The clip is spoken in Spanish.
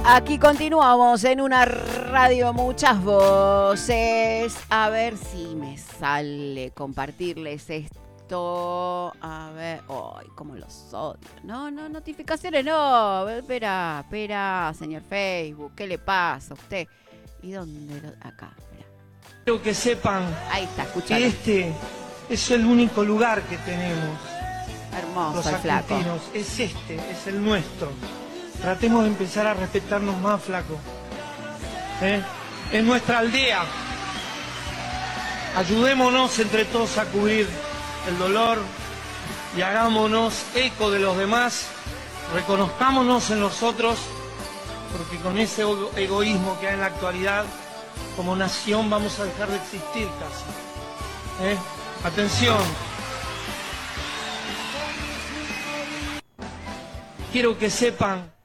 Aquí continuamos en una radio muchas voces. A ver si me sale compartirles esto. A ver, ay, cómo los odio. No, notificaciones no. Espera, señor Facebook, ¿qué le pasa a usted? ¿Y dónde? Acá, espera. Quiero que sepan ahí está, escuchando. que este es el único lugar que tenemos. Hermoso, los el flaco. argentinos. Es es el nuestro. Tratemos de empezar a respetarnos más, flaco. Es nuestra aldea. Ayudémonos entre todos a cubrir el dolor y hagámonos eco de los demás. Reconozcámonos en los otros, porque con ese egoísmo que hay en la actualidad, como nación vamos a dejar de existir casi. Atención. Quiero que sepan